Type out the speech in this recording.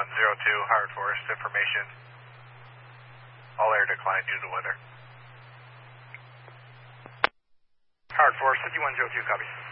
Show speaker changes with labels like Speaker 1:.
Speaker 1: Howard Forest, information. All air decline due to weather.
Speaker 2: Howard Forest, 5102, copy.